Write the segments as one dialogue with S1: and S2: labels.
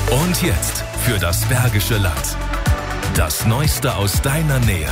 S1: Und jetzt für das Bergische Land. Das Neueste aus deiner Nähe.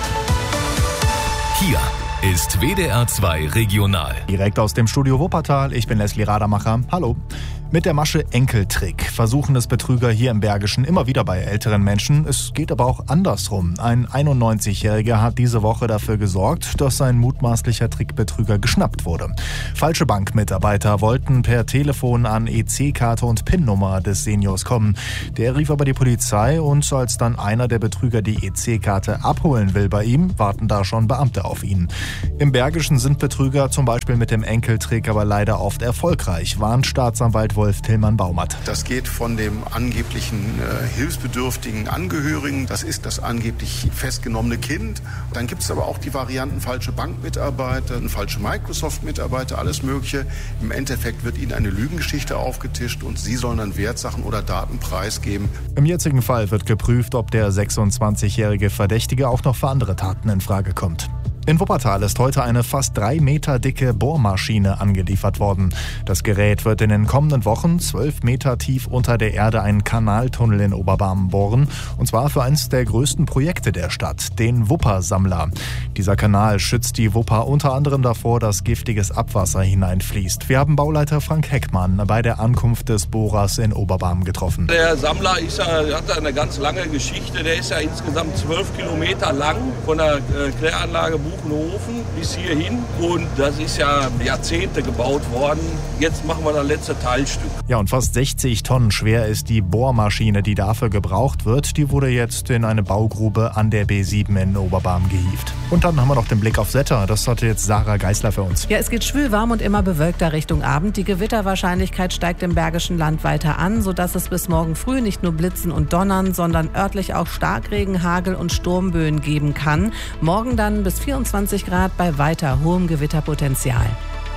S1: Hier ist WDR 2 Regional.
S2: Direkt aus dem Studio Wuppertal, ich bin Leslie Radermacher. Hallo. Mit der Masche Enkeltrick versuchen es Betrüger hier im Bergischen immer wieder bei älteren Menschen. Es geht aber auch andersrum. Ein 91-Jähriger hat diese Woche dafür gesorgt, dass sein mutmaßlicher Trickbetrüger geschnappt wurde. Falsche Bankmitarbeiter wollten per Telefon an EC-Karte und PIN-Nummer des Seniors kommen. Der rief aber die Polizei und als dann einer der Betrüger die EC-Karte abholen will bei ihm, warten da schon Beamte auf ihn. Im Bergischen sind Betrüger zum Beispiel mit dem Enkeltrick aber leider oft erfolgreich, warnt Staatsanwalt Wolf Tillmann-Baumert.
S3: Das geht von dem angeblichen hilfsbedürftigen Angehörigen, das ist das angeblich festgenommene Kind. Dann gibt es aber auch die Varianten falsche Bankmitarbeiter, falsche Microsoft-Mitarbeiter, alles Mögliche. Im Endeffekt wird ihnen eine Lügengeschichte aufgetischt und sie sollen dann Wertsachen oder Daten preisgeben.
S2: Im jetzigen Fall wird geprüft, ob der 26-jährige Verdächtige auch noch für andere Taten in Frage kommt. In Wuppertal ist heute eine fast 3 Meter dicke Bohrmaschine angeliefert worden. Das Gerät wird in den kommenden Wochen 12 Meter tief unter der Erde einen Kanaltunnel in Oberbarmen bohren. Und zwar für eines der größten Projekte der Stadt, den Wuppersammler. Dieser Kanal schützt die Wupper unter anderem davor, dass giftiges Abwasser hineinfließt. Wir haben Bauleiter Frank Heckmann bei der Ankunft des Bohrers in Oberbarmen getroffen.
S4: Der Sammler hat eine ganz lange Geschichte. Der ist ja insgesamt 12 Kilometer lang von der Kläranlage Buchenhofen bis hierhin. Und das ist ja Jahrzehnte gebaut worden. Jetzt machen wir das letzte Teilstück.
S2: Ja, und fast 60 Tonnen schwer ist die Bohrmaschine, die dafür gebraucht wird. Die wurde jetzt in eine Baugrube an der B7 in Oberbarmen gehievt. Und dann haben wir noch den Blick aufs Wetter. Das hatte jetzt Sarah Geisler für uns.
S5: Ja, es geht schwül warm und immer bewölkter Richtung Abend. Die Gewitterwahrscheinlichkeit steigt im Bergischen Land weiter an, sodass es bis morgen früh nicht nur Blitzen und Donnern, sondern örtlich auch Starkregen, Hagel und Sturmböen geben kann. Morgen dann bis 24 Grad bei weiter hohem Gewitterpotenzial.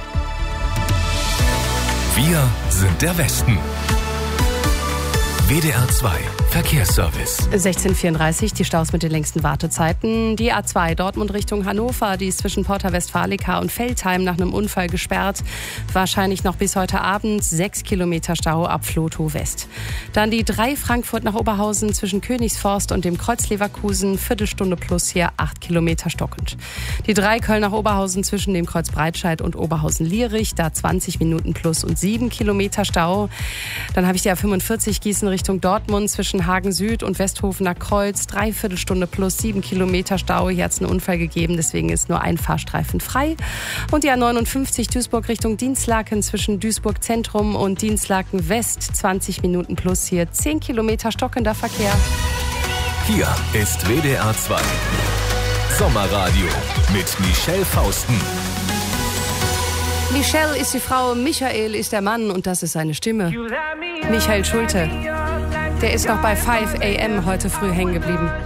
S1: Wir sind der Westen. WDR 2 Verkehrsservice.
S6: 16:34, die Staus mit den längsten Wartezeiten. Die A2 Dortmund Richtung Hannover, die ist zwischen Porta Westfalica und Veltheim nach einem Unfall gesperrt. Wahrscheinlich noch bis heute Abend 6 Kilometer Stau ab Vlotho West. Dann die 3 Frankfurt nach Oberhausen zwischen Königsforst und dem Kreuz Leverkusen, Viertelstunde plus hier 8 Kilometer stockend. Die 3 Köln nach Oberhausen zwischen dem Kreuz Breitscheid und Oberhausen-Lierich, da 20 Minuten plus und 7 Kilometer Stau. Dann habe ich die A45 Gießen Richtung Dortmund zwischen Hagen Süd und Westhofener Kreuz, 3/4 Stunde plus 7 Kilometer Stau. Hier hat es einen Unfall gegeben, deswegen ist nur ein Fahrstreifen frei. Und die A59 Duisburg Richtung Dinslaken zwischen Duisburg Zentrum und Dinslaken West, 20 Minuten plus hier 10 Kilometer stockender Verkehr.
S1: Hier ist WDR 2 Sommerradio mit Michelle Fausten.
S6: Michelle ist die Frau, Michael ist der Mann und das ist seine Stimme. Michael Schulte, der ist noch bei 5 AM heute früh hängen geblieben.